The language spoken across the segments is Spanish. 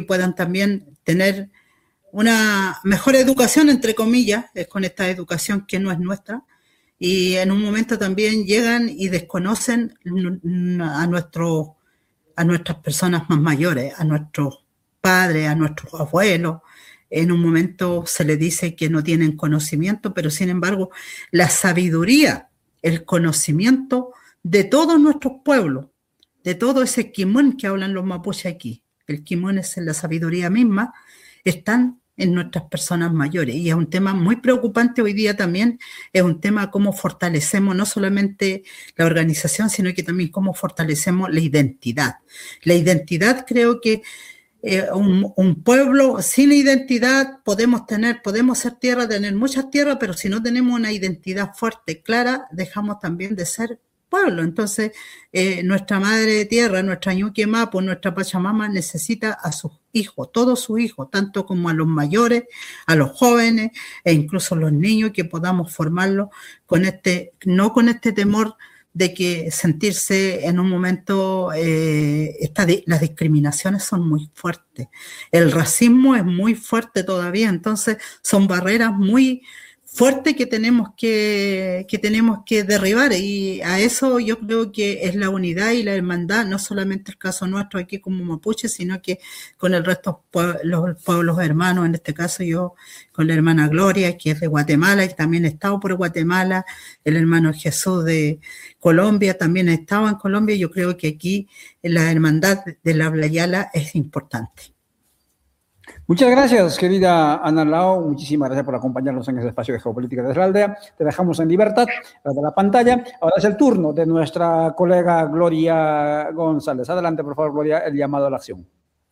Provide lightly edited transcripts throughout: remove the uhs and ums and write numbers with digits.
puedan también tener una mejor educación, entre comillas, con esta educación que no es nuestra, y en un momento también llegan y desconocen a nuestras personas más mayores, a nuestros padres, a nuestros abuelos. En un momento se les dice que no tienen conocimiento, pero sin embargo la sabiduría, el conocimiento de todos nuestros pueblos, de todo ese kimón que hablan los mapuches aquí, el kimón es la sabiduría misma, están en nuestras personas mayores, y es un tema muy preocupante hoy día también, es un tema cómo fortalecemos no solamente la organización, sino que también cómo fortalecemos la identidad. La identidad, creo que un pueblo sin identidad podemos ser tierra, tener muchas tierras, pero si no tenemos una identidad fuerte, clara, dejamos también de ser pueblo. Entonces, nuestra madre tierra, nuestra Ñuque Mapu, nuestra Pachamama necesita a sus hijos, todos sus hijos, tanto como a los mayores, a los jóvenes e incluso a los niños, que podamos formarlos no con este temor de que sentirse en un momento, las discriminaciones son muy fuertes, el racismo es muy fuerte todavía, entonces son barreras muy fuertes que tenemos que derribar, y a eso yo creo que es la unidad y la hermandad, no solamente el caso nuestro aquí como mapuche, sino que con el resto los pueblos hermanos, en este caso yo con la hermana Gloria, que es de Guatemala, y también he estado por Guatemala, el hermano Jesús de Colombia, también he estado en Colombia. Yo creo que aquí la hermandad de la Blayala es importante. Muchas gracias, querida Ana Lao. Muchísimas gracias por acompañarnos en este espacio de Geopolítica de la Aldea. Te dejamos en libertad de la pantalla. Ahora es el turno de nuestra colega Gloria González. Adelante, por favor, Gloria, el llamado a la acción.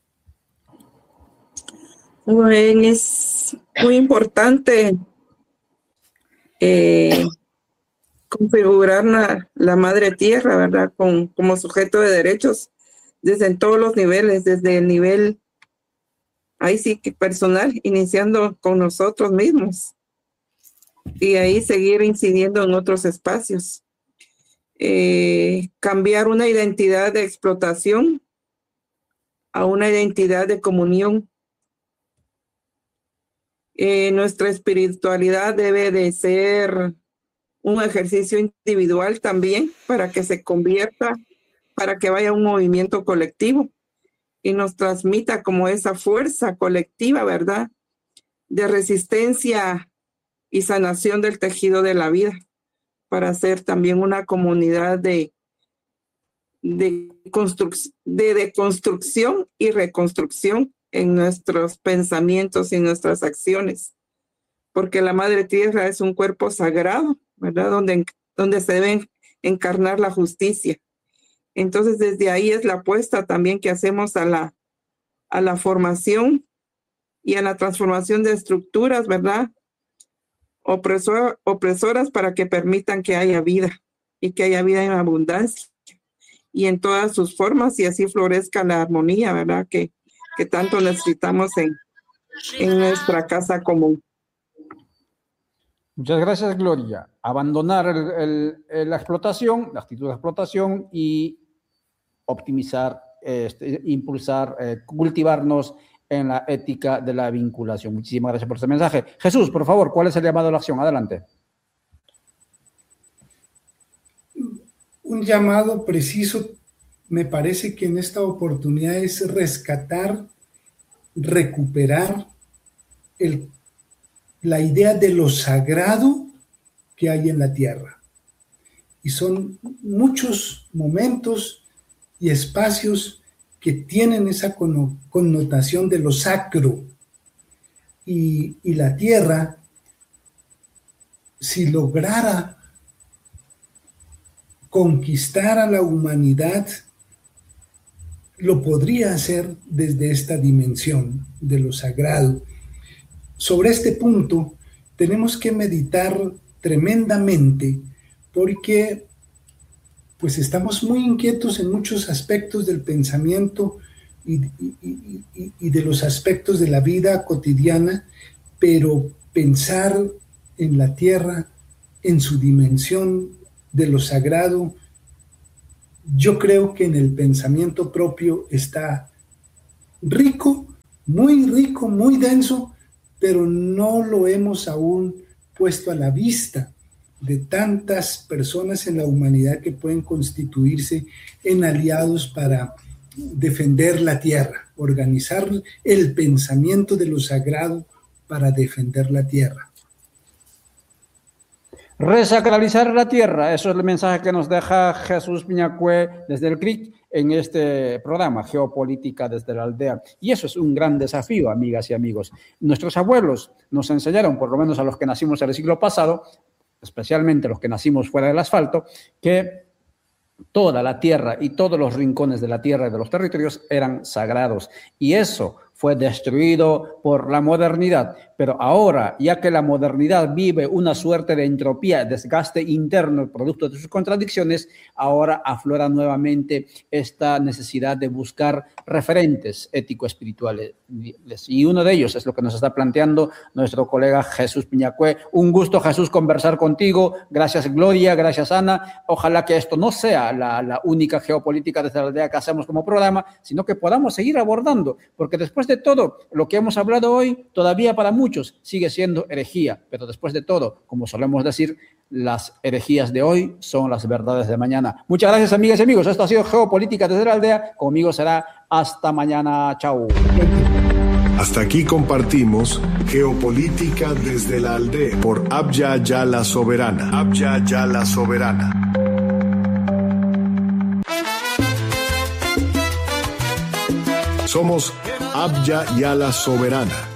Bueno, es muy importante configurar la madre tierra, ¿verdad? Como sujeto de derechos desde en todos los niveles, desde el nivel, ahí sí que personal, iniciando con nosotros mismos, y ahí seguir incidiendo en otros espacios. Cambiar una identidad de explotación a una identidad de comunión. Nuestra espiritualidad debe de ser un ejercicio individual también, para que se convierta, para que vaya un movimiento colectivo y nos transmita como esa fuerza colectiva, ¿verdad?, de resistencia y sanación del tejido de la vida, para ser también una comunidad de deconstrucción y reconstrucción en nuestros pensamientos y nuestras acciones, porque la Madre Tierra es un cuerpo sagrado, ¿verdad?, donde se debe encarnar la justicia. Entonces, desde ahí es la apuesta también que hacemos a la formación y a la transformación de estructuras, ¿verdad?, opresoras, para que permitan que haya vida, y que haya vida en abundancia y en todas sus formas, y así florezca la armonía, ¿verdad?, que tanto necesitamos en nuestra casa común. Muchas gracias, Gloria. Abandonar la explotación, la actitud de explotación, y optimizar, impulsar, cultivarnos en la ética de la vinculación. Muchísimas gracias por este mensaje. Jesús, por favor, ¿cuál es el llamado a la acción? Adelante. Un llamado preciso, me parece que en esta oportunidad, es rescatar, recuperar la idea de lo sagrado que hay en la tierra. Y son muchos momentos y espacios que tienen esa connotación de lo sacro. Y la tierra, si lograra conquistar a la humanidad, lo podría hacer desde esta dimensión de lo sagrado. Sobre este punto tenemos que meditar tremendamente, porque pues estamos muy inquietos en muchos aspectos del pensamiento y de los aspectos de la vida cotidiana, pero pensar en la tierra, en su dimensión de lo sagrado, yo creo que en el pensamiento propio está rico muy rico, muy denso, pero no lo hemos aún puesto a la vista de tantas personas en la humanidad que pueden constituirse en aliados para defender la tierra, organizar el pensamiento de lo sagrado para defender la tierra. Resacralizar la tierra, eso es el mensaje que nos deja Jesús Piñacue desde el CRIC en este programa, Geopolítica desde la Aldea. Y eso es un gran desafío, amigas y amigos. Nuestros abuelos nos enseñaron, por lo menos a los que nacimos en el siglo pasado, especialmente los que nacimos fuera del asfalto, que toda la tierra y todos los rincones de la tierra y de los territorios eran sagrados. Y eso fue destruido por la modernidad. Pero ahora, ya que la modernidad vive una suerte de entropía, desgaste interno, producto de sus contradicciones, ahora aflora nuevamente esta necesidad de buscar referentes ético-espirituales. Y uno de ellos es lo que nos está planteando nuestro colega Jesús Piñacue. Un gusto, Jesús, conversar contigo. Gracias, Gloria. Gracias, Ana. Ojalá que esto no sea la única geopolítica desde la aldea que hacemos como programa, sino que podamos seguir abordando, porque después de todo, lo que hemos hablado hoy, todavía para muchos sigue siendo herejía, pero después de todo, como solemos decir, las herejías de hoy son las verdades de mañana. Muchas gracias, amigas y amigos. Esto ha sido Geopolítica desde la Aldea. Conmigo será hasta mañana. Chao. Hasta aquí compartimos Geopolítica desde la Aldea por Abya Yala Soberana. Abya Yala Soberana. Somos Abya Yala Soberana.